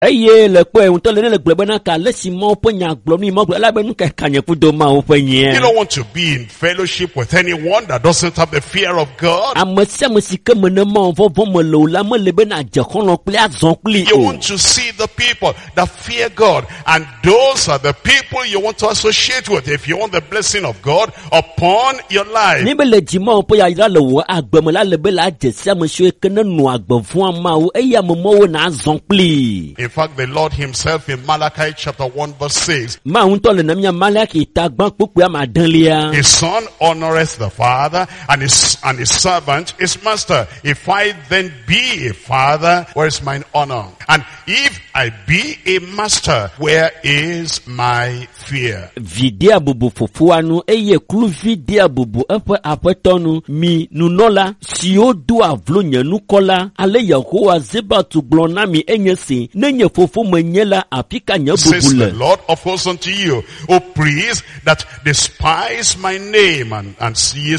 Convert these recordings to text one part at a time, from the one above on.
Eye le kwe unto le glebe na ka lesi mo penya gblomi mo la be nu ka kanye kudo ma o penye. You don't want to be in fellowship with anyone that doesn't have the fear of God. Amese musike mena mo vovo mo lo la mo le be na je kon ple azon ple. You want to see the people that fear God, and those are the people you want to associate with if you want the blessing of God upon your life. Ni be le di mo po ya ira le wo agbemo la le be la je se mo so ke na nu agbofu ama o eya mo wo na azon ple. In fact, the Lord himself in Malachi chapter 1 verse 6, Ma unto le na mi Malaki ta gban popo ama dan lia. his son honoreth the father, and his servant his master. If I then be a father, where is mine honor? And if I be a master, where is my fear? Vidia bubu fofuanu eye klu vidia bubu epe apetonu mi nunola si o do avlo nyanu kola ale Yehowa zeba tu glona mi enyesi nenye fofu menyela apika nya Says the bubule. Lord of hosts unto you, O priests that despise my name, and ye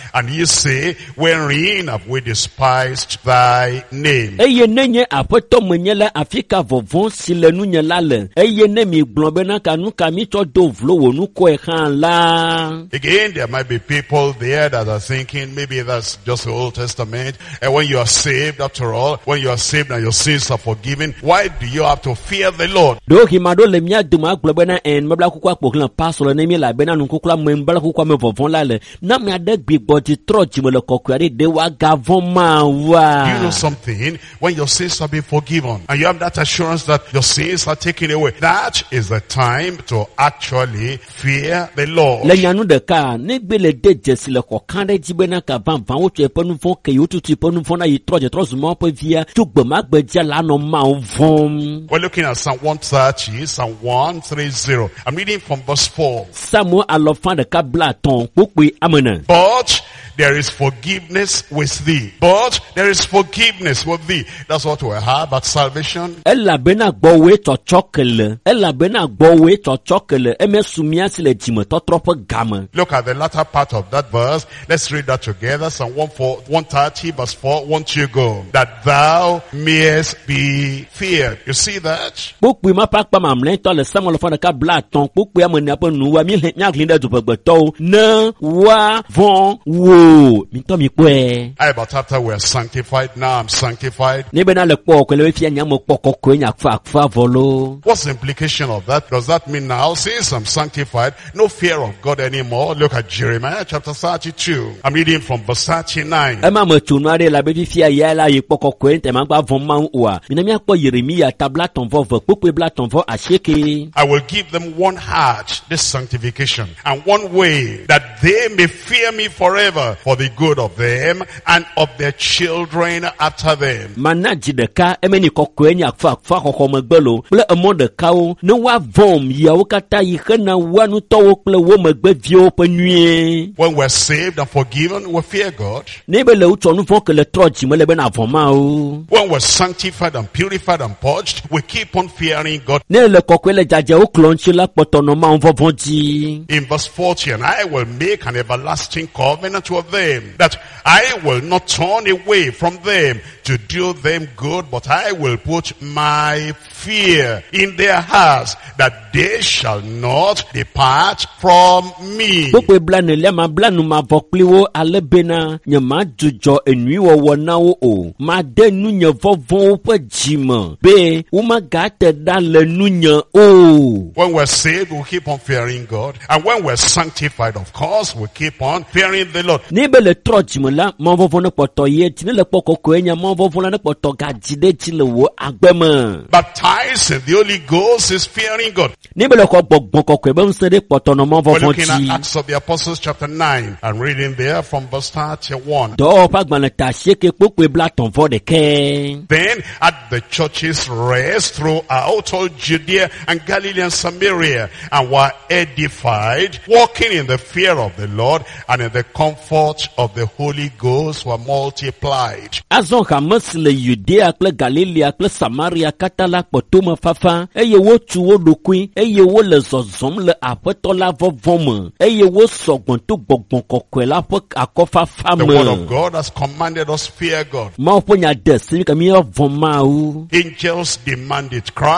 say, wherein have we despised thy name? Eye nenye apeto menyela afika vovon silenu nyela le eye ne mi globena kanu kami to do vlo wonu ko ehan la. Again, there might be people there that are thinking maybe that's just the Old Testament. And when you are saved, after all, when you are saved and your sins are forgiven, why do you have to fear the Lord? Do himado le mia duma globena en mabla kukwa poklan pasolo ne mi la bena nu kukla membala kukwa me vovon la le na mi ade gbigbo ti troji me le kokwari de wa gavon ma wa. You know something? When your sins have been forgiven and you have that assurance that your sins are taken away, that is the time to actually fear the Lord. Le nyanu de ka ne gbele de jesi le kokande jibena ka van van wo tue ponu fon ke yotu tu ponu fon na yi troje trozu mo pe via tu gbe ma gbe ja la no ma vom. We're looking at Psalm 130, Psalm 130. I'm reading from verse 4. Samuel alofan de ka bla ton pope amena. But there is forgiveness with thee. But there is forgiveness with thee. That's what we have at salvation. Ella bena gbo we to chokele. Ella bena gbo we to chokele. Eme sumia si le jime to trope gama. Look at the latter part of that verse. Let's read that together. Psalm 130 verse 4. Won't you go? That thou mayest be feared. You see that? Pope ma pak pa mamlen to le Samuel alofan de ka bla ton pope amena po nu wa mi nya glinde du pegbe to na wa von wo. But after we're sanctified, now I'm sanctified. What's the implication of that? Does that mean now, since I'm sanctified, no fear of God anymore? Look at Jeremiah chapter 32. I'm reading from verse 39. I will give them one heart, this sanctification, and one way, that they may fear me forever, for the good of them and of their children after them. When we're saved and forgiven, we fear God. When we're sanctified and purified and purged, we keep on fearing God. In verse 40, and I will make an everlasting covenant with them, that I will not turn away from them to do them good, but I will put my fear in their hearts, that they shall not depart from me. When we're saved, we'll keep on fearing God. And when we're sanctified, of course, we'll keep on fearing the Lord. Baptized in the Holy Ghost is fearing God. We're looking at Acts of the Apostles chapter 9 and reading there from verse 31. Then at the churches rest throughout all Judea and Galilee and Samaria, and were edified, walking in the fear of the Lord, and in the comfort of the Holy Ghost were multiplied. kpɔtome fafa eye wotu wo ɖokui eye wo le zɔzɔm le aƒetɔ la vɔvɔ me eye wo sɔgbɔn to gbɔgbɔn kɔkɔe la ƒe akɔfafa The me. word of God has commanded us fear God. Mawu ƒe nya de si kemi vɔ Mawu. Angels demand it.